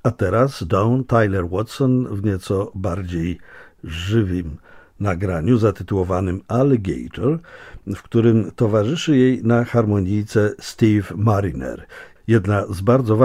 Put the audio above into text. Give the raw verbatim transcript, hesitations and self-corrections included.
A teraz Dawn Tyler Watson w nieco bardziej żywym nagraniu zatytułowanym Alligator, w którym towarzyszy jej na harmonijce Steve Mariner. Jedna z bardzo